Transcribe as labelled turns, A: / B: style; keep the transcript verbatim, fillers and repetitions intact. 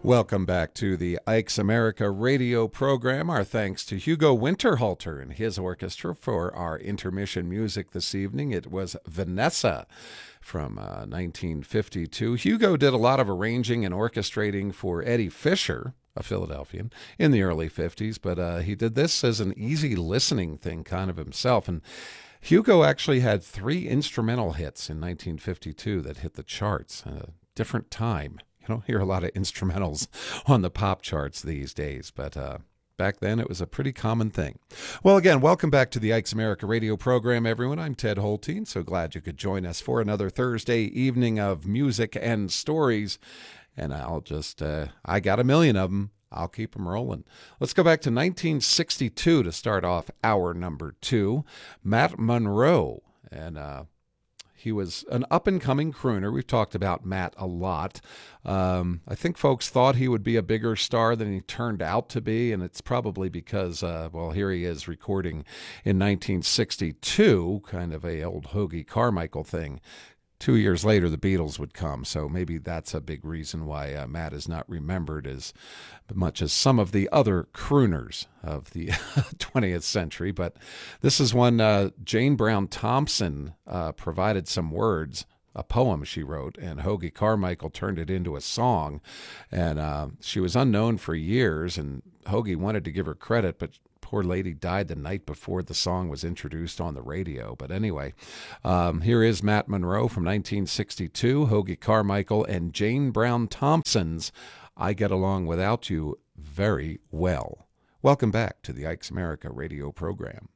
A: Welcome back to the Ike's America radio program. Our thanks to Hugo Winterhalter and his orchestra for our intermission music this evening. It was Vanessa from uh, nineteen fifty-two. Hugo did a lot of arranging and orchestrating for Eddie Fisher, a Philadelphian, in the early fifties, but uh, he did this as an easy listening thing kind of himself. And Hugo actually had three instrumental hits in nineteen fifty-two that hit the charts at a different time. You don't hear a lot of instrumentals on the pop charts these days, but uh, back then it was a pretty common thing. Well, again, welcome back to the Ike's America radio program, everyone. I'm Ted Holteen. So glad you could join us for another Thursday evening of music and stories. And I'll just, uh, I got a million of them. I'll keep them rolling. Let's go back to nineteen sixty-two to start off hour number two. Matt Monro, and uh, he was an up-and-coming crooner. We've talked about Matt a lot. Um, I think folks thought he would be a bigger star than he turned out to be, and it's probably because, uh, well, here he is recording in nineteen sixty-two, kind of a old Hoagy Carmichael thing. Two years later, the Beatles would come, so maybe that's a big reason why uh, Matt is not remembered as much as some of the other crooners of the twentieth century. But this is one uh, Jane Brown Thompson uh, provided some words, a poem she wrote, and Hoagy Carmichael turned it into a song. And uh, she was unknown for years, and Hoagy wanted to give her credit, but poor lady died the night before the song was introduced on the radio. But anyway, um, here is Matt Monro from nineteen sixty-two, Hoagy Carmichael, and Jane Brown Thompson's I Get Along Without You Very Well. Welcome back to the Ike's America radio program.